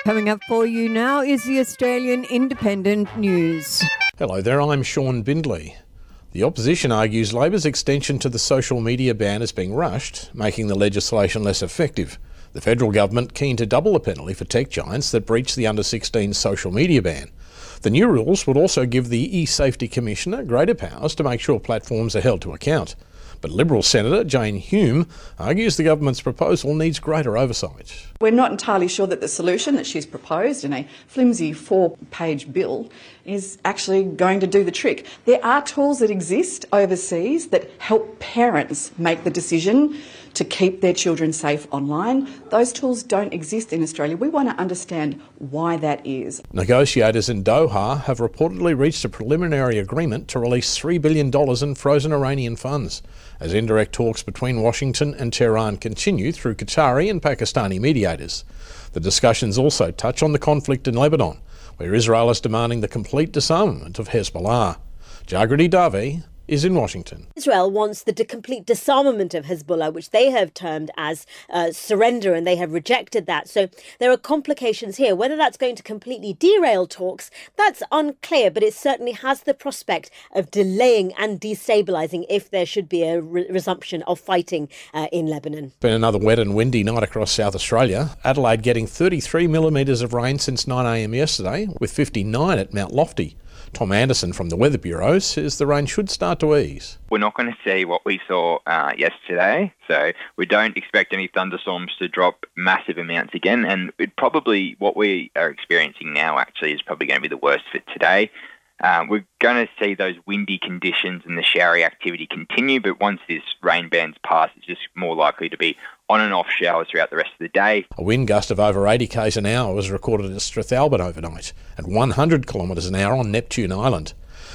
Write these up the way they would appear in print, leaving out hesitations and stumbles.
Coming up for you now is the Australian Independent News. Hello there, I'm Sean Bindley. The opposition argues Labor's extension to the social media ban is being rushed, making the legislation less effective. The federal government keen to double the penalty for tech giants that breach the under-16 social media ban. The new rules would also give the eSafety Commissioner greater powers to make sure platforms are held to account. But Liberal Senator Jane Hume argues the government's proposal needs greater oversight. We're not entirely sure that the solution that she's proposed in a flimsy 4-page bill is actually going to do the trick. There are tools that exist overseas that help parents make the decision to keep their children safe online. Those tools don't exist in Australia. We want to understand why that is. Negotiators in Doha have reportedly reached a preliminary agreement to release $3 billion in frozen Iranian funds, as indirect talks between Washington and Tehran continue through Qatari and Pakistani mediators. The discussions also touch on the conflict in Lebanon, where Israel is demanding the complete disarmament of Hezbollah. Jagriti Dave is in Washington. Israel wants the complete disarmament of Hezbollah, which they have termed as surrender, and they have rejected that. So there are complications here. Whether that's going to completely derail talks, that's unclear, but it certainly has the prospect of delaying and destabilising if there should be a resumption of fighting in Lebanon. Been another wet and windy night across South Australia. Adelaide getting 33 millimetres of rain since 9 a.m. yesterday, with 59 at Mount Lofty. Tom Anderson from the Weather Bureau says the rain should start to ease. We're not going to see what we saw yesterday, so we don't expect any thunderstorms to drop massive amounts again, and what we are experiencing now actually is probably going to be the worst for today. We're going to see those windy conditions and the showery activity continue, but once this rain band's passed, it's just more likely to be on and off showers throughout the rest of the day. A wind gust of over 80 k's an hour was recorded at Strathalbyn overnight, and 100 kilometres an hour on Neptune Island.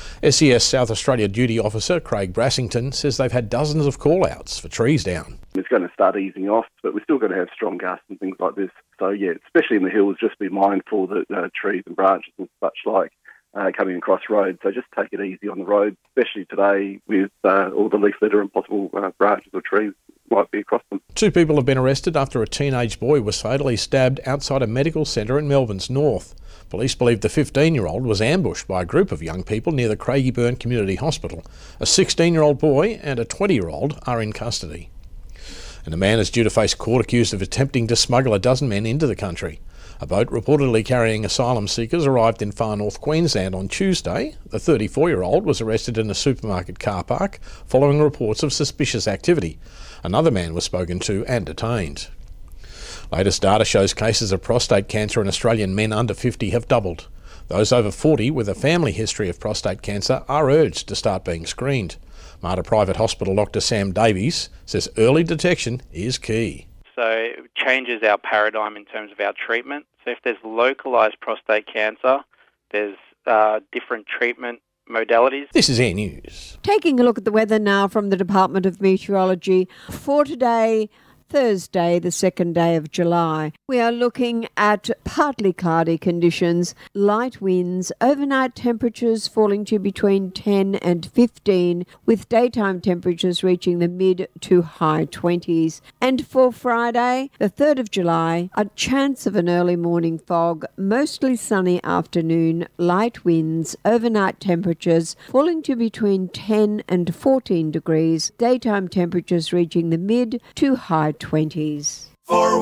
SES South Australia Duty Officer Craig Brassington says they've had dozens of call-outs for trees down. It's going to start easing off, but we're still going to have strong gusts and things like this. So yeah, especially in the hills, just be mindful that trees and branches and such like coming across roads. So just take it easy on the road, especially today with all the leaf litter and possible branches or trees might be across them. 2 people have been arrested after a teenage boy was fatally stabbed outside a medical centre in Melbourne's north. Police believe the 15-year-old was ambushed by a group of young people near the Craigieburn Community Hospital. A 16-year-old boy and a 20-year-old are in custody. And a man is due to face court accused of attempting to smuggle a dozen men into the country. A boat reportedly carrying asylum seekers arrived in far north Queensland on Tuesday. The 34-year-old was arrested in a supermarket car park following reports of suspicious activity. Another man was spoken to and detained. Latest data shows cases of prostate cancer in Australian men under 50 have doubled. Those over 40 with a family history of prostate cancer are urged to start being screened. Mater Private Hospital Dr Sam Davies says early detection is key. So it changes our paradigm in terms of our treatment. So if there's localised prostate cancer, there's different treatment modalities. This is Air News. Taking a look at the weather now from the Department of Meteorology for today, Thursday, the 2nd day of July. We are looking at partly cloudy conditions, light winds, overnight temperatures falling to between 10 and 15, with daytime temperatures reaching the mid to high 20s. And for Friday, the 3rd of July, a chance of an early morning fog, mostly sunny afternoon, light winds, overnight temperatures falling to between 10 and 14 degrees, daytime temperatures reaching the mid to high 20s.